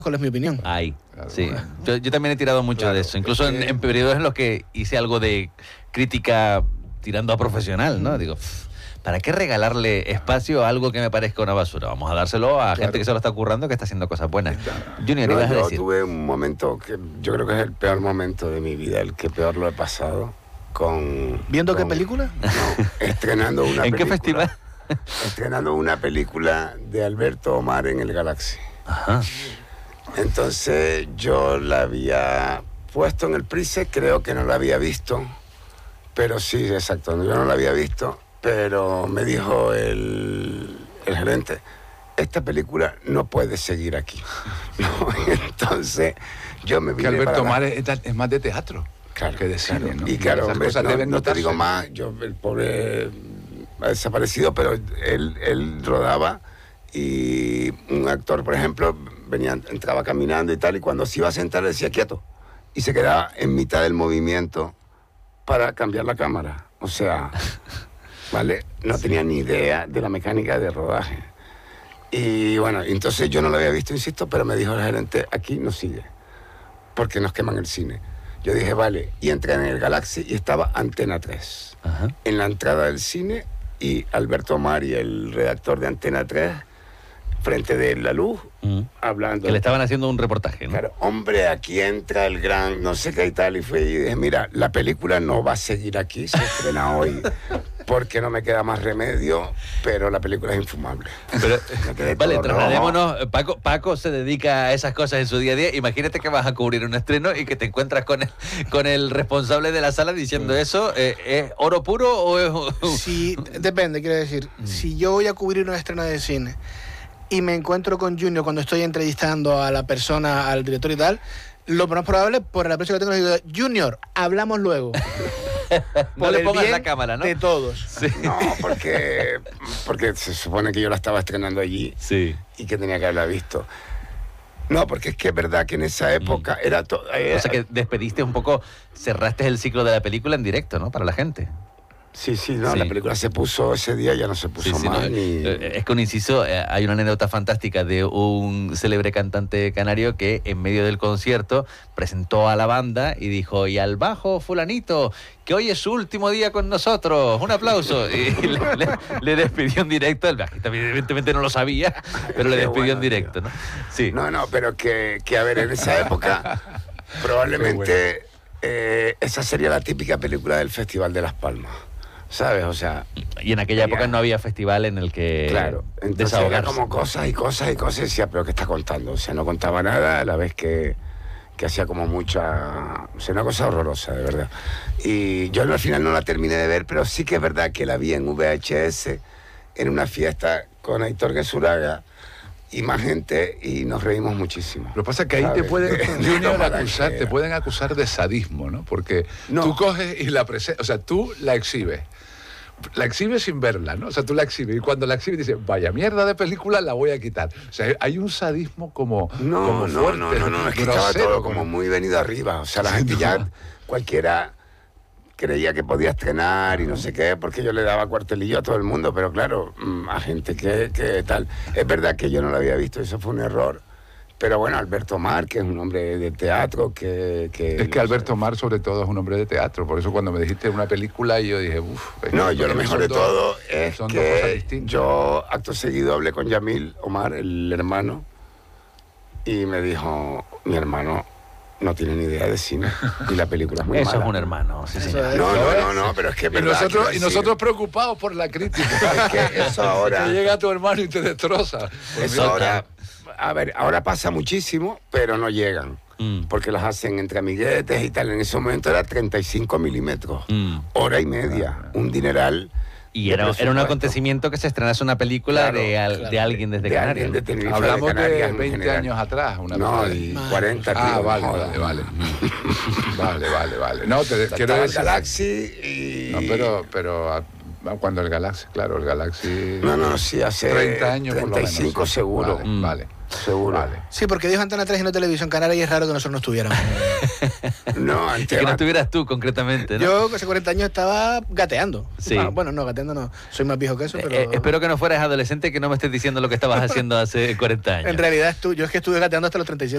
¿Cuál es mi opinión? Ahí, Claro. sí. Yo también he tirado mucho Claro, de eso. Incluso es que- en periodos en los que hice algo de crítica tirando a profesional, ¿no? Digo, ¿para qué regalarle espacio a algo que me parezca una basura? Vamos a dárselo a gente que se lo está currando, que está haciendo cosas buenas. Junior, No, ibas a yo decir. tuve un momento que yo creo que es el peor momento de mi vida, el que peor lo he pasado con... ¿Viendo qué con- película? No, estrenando una ¿En película. qué festival? Estrenando una película de Alberto Omar en el Galaxy. Ajá. Entonces yo la había puesto en el preset, creo que no la había visto, pero sí, exacto, yo no la había visto, pero me dijo el gerente, esta película no puede seguir aquí. No, entonces yo me Que vine Alberto para Omar es más de teatro que de cine, ¿no? Y claro, Esas hombre, cosas no, deben no te notarse. digo más, yo el pobre ha desaparecido, pero él rodaba y un actor, por ejemplo, entraba caminando y tal, y cuando se iba a sentar decía quieto y se quedaba en mitad del movimiento para cambiar la cámara. O sea, ¿vale? No tenía ni idea de la mecánica de rodaje. Y bueno, entonces yo no lo había visto, insisto, pero me dijo el gerente, aquí no sigue, porque nos queman el cine. Yo dije, vale, y entré en el Galaxy y estaba Antena 3. Ajá. En la entrada del cine, y Alberto Omar y el redactor de Antena 3, frente de La Luz, hablando. Que le estaban haciendo un reportaje, ¿no? Claro, hombre, aquí entra el gran, no sé qué y tal, y fue y dije, mira, la película no va a seguir aquí, se estrena hoy, porque no me queda más remedio, pero la película es infumable. Pero, Me quedé vale, todo trasladémonos. Paco se dedica a esas cosas en su día a día. Imagínate que vas a cubrir un estreno y que te encuentras con el responsable de la sala diciendo eso. ¿Es oro puro o es...? Si, depende, quiero decir. Si yo voy a cubrir una estreno de cine y me encuentro con Junior cuando estoy entrevistando a la persona, al director y tal, lo más probable, por el aprecio que tengo, es decir, Junior, hablamos luego. No Por le el pongas bien la cámara, ¿no? de todos. Sí. No, porque se supone que yo la estaba estrenando allí Sí. y que tenía que haberla visto. No, porque es que es verdad que en esa época era todo... O sea que despediste un poco, cerraste el ciclo de la película en directo, ¿no? Para la gente. Sí, no, Sí. la película se puso ese día, ya no se puso Sí, más. no, ni... es que un inciso, hay una anécdota fantástica de un célebre cantante canario que en medio del concierto presentó a la banda y dijo, y al bajo fulanito, que hoy es su último día con nosotros, un aplauso. Y le despidió en directo, el bajista evidentemente no lo sabía, pero le Qué despidió bueno, en directo, ¿no? Sí. No, pero que a ver, en esa época probablemente esa sería la típica película del Festival de Las Palmas, ¿sabes? O sea... Y en aquella época no había festival en el que Claro, entonces era desahogarse. como cosas y cosas y cosas, y decía, pero ¿qué está contando? O sea, no contaba nada, a la vez que hacía como mucha... O sea, una cosa horrorosa, de verdad. Y yo al final no la terminé de ver, pero sí que es verdad que la vi en VHS, en una fiesta con Aitor Guesuraga y más gente, y nos reímos muchísimo. Lo que pasa es que ahí te ¿Sabes? pueden, De Junior, lo mala acusar, que te era. pueden acusar de sadismo, ¿no? Porque No. tú coges y la presentas, o sea, tú la exhibes. La exhibes sin verla, ¿no? O sea, tú la exhibes y cuando la exhibes dices, vaya mierda de película, la voy a quitar. O sea, hay un sadismo como fuerte, No, es que estaba grosero, todo como muy venido arriba. O sea, la gente ya, cualquiera creía que podía estrenar y no sé qué, porque yo le daba cuartelillo a todo el mundo, pero claro, a gente que tal. Es verdad que yo no lo había visto, eso fue un error. Pero bueno, Alberto Omar, que es un hombre de teatro, Es que Alberto Omar, sobre todo, es un hombre de teatro. Por eso cuando me dijiste una película, yo dije, uff. No, yo lo mejor de todo es son dos cosas que distintas. yo, acto seguido, hablé con Yamil Omar, el hermano, y me dijo, mi hermano no tiene ni idea de cine, y la película es muy Eso mala. es un hermano, sí, señor. No, pero es que es verdad. quiero Y decir, nosotros preocupados por la crítica. es que eso ahora... Que llega tu hermano y te destroza. Pues Eso mira, ahora, a ver, ahora pasa muchísimo, pero no llegan. Porque las hacen entre amiguetes y tal. En ese momento era 35 milímetros, hora y media, un dineral. Y de era un presupuesto. acontecimiento que se estrenase una película Claro, de alguien desde de Canarias. alguien de Tenerife, hablamos de Canarias en 20 general. años atrás. Una No, cosa. y 40, tío, Ah, no vale, jodas. vale. Vale. No, quiero Estaba el decir... Galaxy y... No, pero cuando el Galaxy, claro, el Galaxy... No, sí, hace 30 años 35 por lo menos, sí. seguro. Vale. Seguro. Vale. Sí, porque dijo Antena 3 y no Televisión Canaria y es raro que nosotros no estuviéramos. No, Y antes que no estuvieras tú, concretamente, ¿no? Yo hace 40 años estaba gateando. Sí. Bueno, no, gateando no. Soy más viejo que eso, pero... Espero que no fueras adolescente y que no me estés diciendo lo que estabas haciendo hace 40 años. En realidad, yo es que estuve gateando hasta los 37.